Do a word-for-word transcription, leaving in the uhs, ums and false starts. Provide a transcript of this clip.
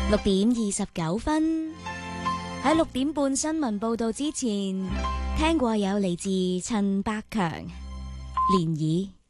六點二十九分，喺六點半新聞報道之前，聽過有嚟自陳百強漣漪。